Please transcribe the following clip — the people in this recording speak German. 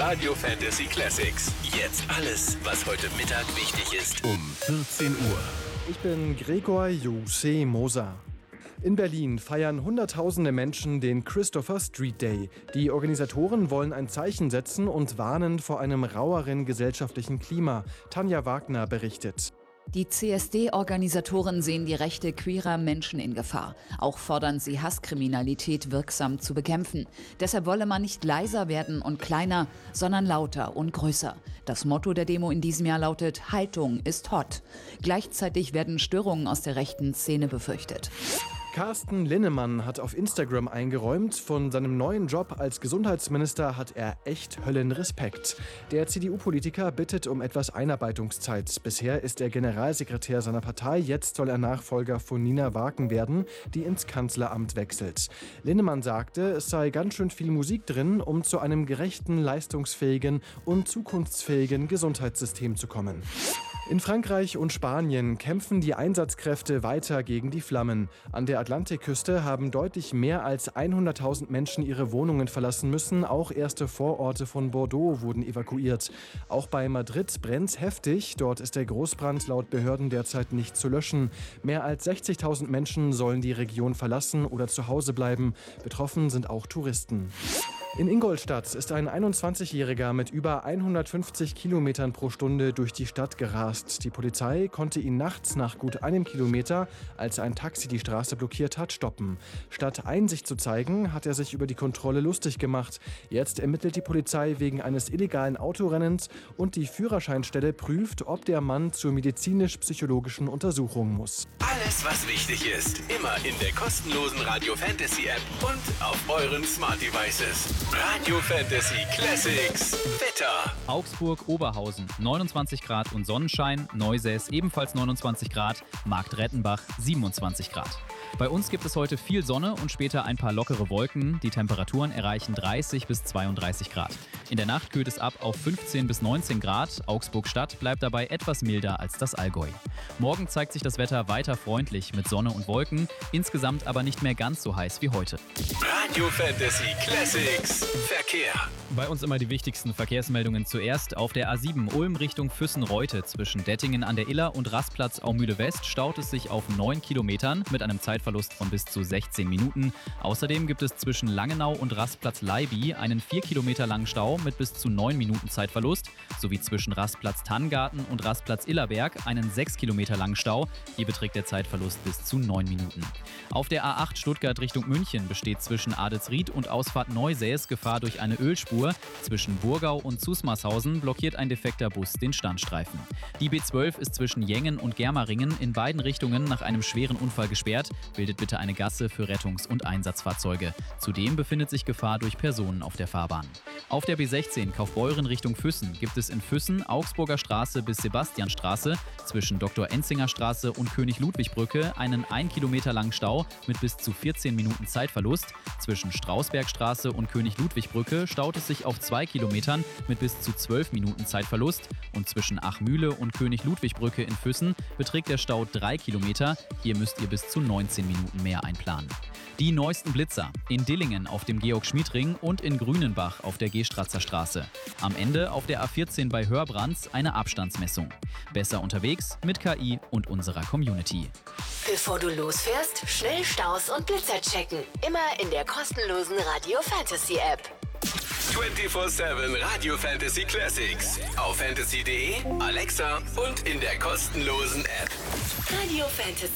Radio Fantasy Classics. Jetzt alles, was heute Mittag wichtig ist. Um 14 Uhr. Ich bin Gregor Jose Moser. In Berlin feiern Hunderttausende Menschen den Christopher Street Day. Die Organisatoren wollen ein Zeichen setzen und warnen vor einem raueren gesellschaftlichen Klima. Tanja Wagner berichtet. Die CSD-Organisatoren sehen die Rechte queerer Menschen in Gefahr. Auch fordern sie, Hasskriminalität wirksam zu bekämpfen. Deshalb wolle man nicht leiser werden und kleiner, sondern lauter und größer. Das Motto der Demo in diesem Jahr lautet: Haltung ist hot. Gleichzeitig werden Störungen aus der rechten Szene befürchtet. Carsten Linnemann hat auf Instagram eingeräumt, von seinem neuen Job als Gesundheitsminister hat er echt Höllenrespekt. Der CDU-Politiker bittet um etwas Einarbeitungszeit. Bisher ist er Generalsekretär seiner Partei, jetzt soll er Nachfolger von Nina Waken werden, die ins Kanzleramt wechselt. Linnemann sagte, es sei ganz schön viel Musik drin, um zu einem gerechten, leistungsfähigen und zukunftsfähigen Gesundheitssystem zu kommen. In Frankreich und Spanien kämpfen die Einsatzkräfte weiter gegen die Flammen. An der Atlantikküste haben deutlich mehr als 100.000 Menschen ihre Wohnungen verlassen müssen. Auch erste Vororte von Bordeaux wurden evakuiert. Auch bei Madrid brennt's heftig. Dort ist der Großbrand laut Behörden derzeit nicht zu löschen. Mehr als 60.000 Menschen sollen die Region verlassen oder zu Hause bleiben. Betroffen sind auch Touristen. In Ingolstadt ist ein 21-Jähriger mit über 150 Kilometern pro Stunde durch die Stadt gerast. Die Polizei konnte ihn nachts nach gut einem Kilometer, als ein Taxi die Straße blockiert hat, stoppen. Statt Einsicht zu zeigen, hat er sich über die Kontrolle lustig gemacht. Jetzt ermittelt die Polizei wegen eines illegalen Autorennens und die Führerscheinstelle prüft, ob der Mann zur medizinisch-psychologischen Untersuchung muss. Alles, was wichtig ist, immer in der kostenlosen Radio Fantasy App und auf euren Smart Devices. Radio Fantasy Classics. Wetter. Augsburg-Oberhausen 29 Grad und Sonnenschein. Neusäß ebenfalls 29 Grad. Marktrettenbach 27 Grad. Bei uns gibt es heute viel Sonne und später ein paar lockere Wolken. Die Temperaturen erreichen 30 bis 32 Grad. In der Nacht kühlt es ab auf 15 bis 19 Grad. Augsburg-Stadt bleibt dabei etwas milder als das Allgäu. Morgen zeigt sich das Wetter weiter freundlich mit Sonne und Wolken, insgesamt aber nicht mehr ganz so heiß wie heute. Radio Fantasy Classics. Verkehr. Bei uns immer die wichtigsten Verkehrsmeldungen zuerst. Auf der A7 Ulm Richtung Füssen-Reute zwischen Dettingen an der Iller und Rastplatz Aumühle West staut es sich auf 9 Kilometern mit einem Zeitverlust von bis zu 16 Minuten. Außerdem gibt es zwischen Langenau und Rastplatz Leiby einen 4 Kilometer langen Stau mit bis zu 9 Minuten Zeitverlust, sowie zwischen Rastplatz Tanngarten und Rastplatz Illerberg einen 6 Kilometer langen Stau. Hier beträgt der Zeitverlust bis zu 9 Minuten. Auf der A8 Stuttgart Richtung München besteht zwischen Adelsried und Ausfahrt Neusäß Gefahr durch eine Ölspur. Zwischen Burgau und Zusmarshausen blockiert ein defekter Bus den Standstreifen. Die B12 ist zwischen Jengen und Germeringen in beiden Richtungen nach einem schweren Unfall gesperrt. Bildet bitte eine Gasse für Rettungs- und Einsatzfahrzeuge. Zudem befindet sich Gefahr durch Personen auf der Fahrbahn. Auf der B16 Kaufbeuren Richtung Füssen gibt es in Füssen Augsburger Straße bis Sebastianstraße zwischen Dr. Enzinger Straße und König-Ludwig-Brücke einen 1 Kilometer langen Stau mit bis zu 14 Minuten Zeitverlust. Zwischen Strausbergstraße und König-Ludwig-Brücke staut es sich auf 2 Kilometern mit bis zu 12 Minuten Zeitverlust. Und zwischen Achmühle und König-Ludwig-Brücke in Füssen beträgt der Stau 3 Kilometer. Hier müsst ihr bis zu 19 Minuten mehr einplanen. Die neuesten Blitzer in Dillingen auf dem Georg-Schmied-Ring und in Grünenbach auf der Gestratzer Straße. Am Ende auf der A14 bei Hörbrands eine Abstandsmessung. Besser unterwegs mit KI und unserer Community. Bevor du losfährst, schnell Staus und Blitzer checken. Immer in der kostenlosen Radio Fantasy App. 24/7 Radio Fantasy Classics. Auf fantasy.de, Alexa und in der kostenlosen App. Radio Fantasy.